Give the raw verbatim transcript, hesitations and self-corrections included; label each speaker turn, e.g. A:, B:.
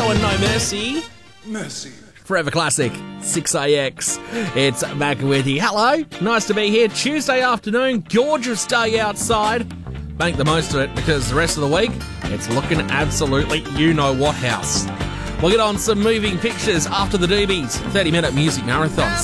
A: Joe and No Mercy.
B: Mercy.
A: Forever Classic, six A X. It's back with you. Hello, nice to be here. Tuesday afternoon, gorgeous day outside. Make the most of it because the rest of the week, it's looking absolutely you-know-what house. We'll get on some moving pictures after the Doobies. thirty-minute music marathon.